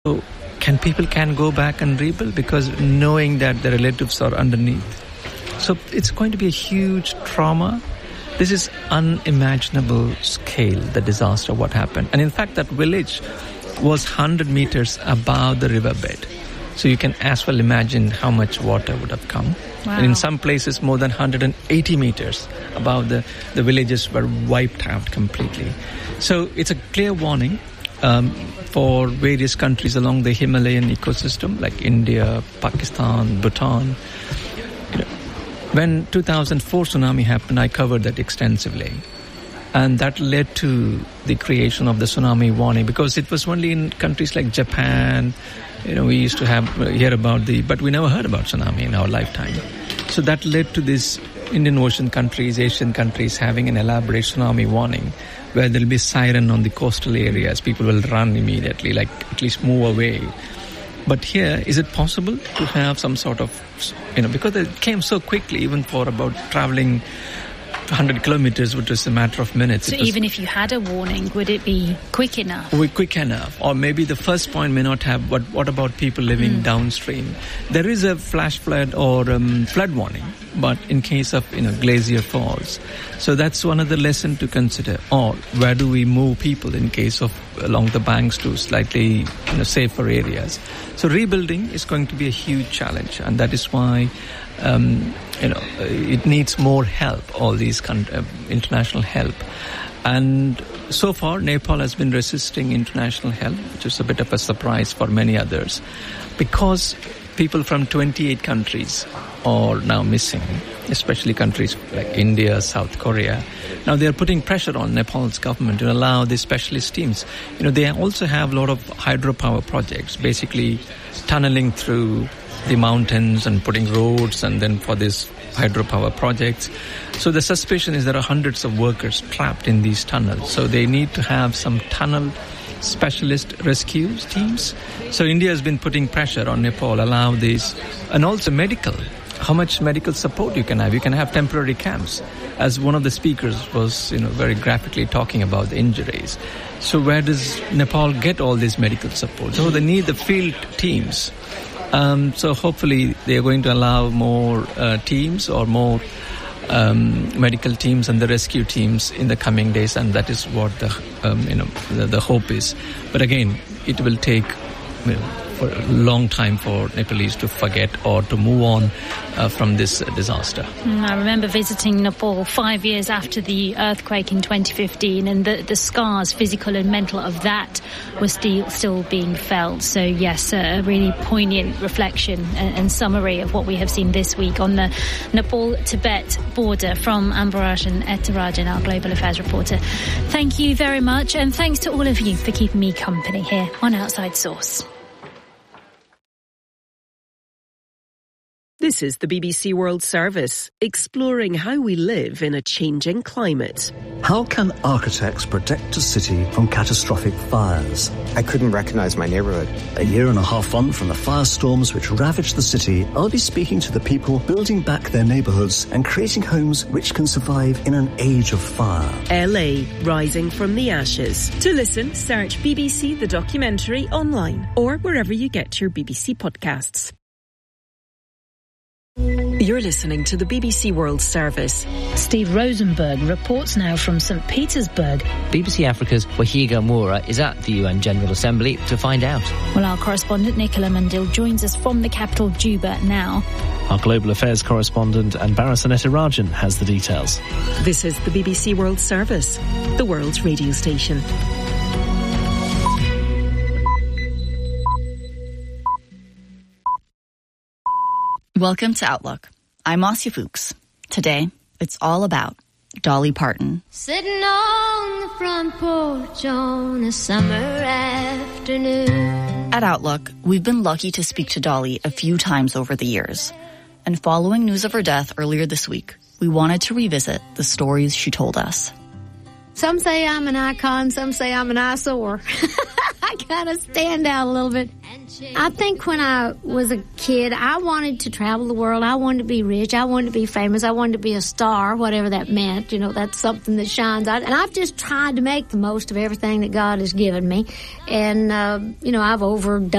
So can people go back and rebuild because knowing that their relatives are underneath? So it's going to be a huge trauma. This is unimaginable scale, the disaster, what happened. And in fact, that village was 100 meters above the riverbed. So you can as well imagine how much water would have come. Wow. And in some places, more than 180 meters above the villages were wiped out completely. So it's a clear warning for various countries along the Himalayan ecosystem, like India, Pakistan, Bhutan. When 2004 tsunami happened, I covered that extensively. And that led to the creation of the tsunami warning, because it was only in countries like Japan, we used to hear about but we never heard about tsunami in our lifetime. So that led to these Indian Ocean countries, Asian countries having an elaborate tsunami warning, where there'll be siren on the coastal areas. People will run immediately, like at least move away. But here, is it possible to have some sort of, because it came so quickly, even for about traveling 100 kilometers, which was a matter of minutes. So even if you had a warning, would it be quick enough? Quick enough. Or maybe the first point may not have, but what about people living downstream? There is a flash flood or flood warning, but in case of, glacier falls. So that's one of the lessons to consider. Or where do we move people in case of along the banks to slightly, safer areas? So rebuilding is going to be a huge challenge, and that is why it needs more help, all these international help. And so far, Nepal has been resisting international help, which is a bit of a surprise for many others, because people from 28 countries are now missing, especially countries like India, South Korea. Now they are putting pressure on Nepal's government to allow these specialist teams. They also have a lot of hydropower projects, basically tunneling through the mountains and putting roads, and then for these hydropower projects. So the suspicion is there are hundreds of workers trapped in these tunnels. So they need to have some tunnel specialist rescue teams. So India has been putting pressure on Nepal, allow these, and also medical. How much medical support you can have? You can have temporary camps, as one of the speakers was, very graphically talking about the injuries. So where does Nepal get all this medical support? So they need the field teams. So hopefully they are going to allow more teams or more medical teams and the rescue teams in the coming days, and that is what the hope is. But again, it will take for a long time for Nepalese to forget or to move on from this disaster. I remember visiting Nepal 5 years after the earthquake in 2015, and the scars, physical and mental, of that were still being felt. So yes, a really poignant reflection and summary of what we have seen this week on the Nepal-Tibet border from Ambarajan Ethirajan, our Global Affairs reporter. Thank you very much, and thanks to all of you for keeping me company here on Outside Source. This is the BBC World Service, exploring how we live in a changing climate. How can architects protect a city from catastrophic fires? I couldn't recognise my neighbourhood. A year and a half on from the firestorms which ravaged the city, I'll be speaking to the people building back their neighbourhoods and creating homes which can survive in an age of fire. LA, rising from the ashes. To listen, search BBC The Documentary online or wherever you get your BBC podcasts. You're listening to the BBC World Service. Steve Rosenberg reports now from St. Petersburg. BBC Africa's Wahiga Moura is at the UN General Assembly to find out. Well, our correspondent Nicola Mandil joins us from the capital, Juba, now. Our Global Affairs correspondent Ambarajan Ethirajan has the details. This is the BBC World Service, the world's radio station. Welcome to Outlook. I'm Marcia Fuchs. Today, it's all about Dolly Parton. Sitting on the front porch on a summer afternoon. At Outlook, we've been lucky to speak to Dolly a few times over the years. And following news of her death earlier this week, we wanted to revisit the stories she told us. Some say I'm an icon, some say I'm an eyesore. I kind of stand out a little bit. I think when I was a kid, I wanted to travel the world. I wanted to be rich. I wanted to be famous. I wanted to be a star, whatever that meant. You know, that's something that shines out. And I've just tried to make the most of everything that God has given me. And, you know, I've overdone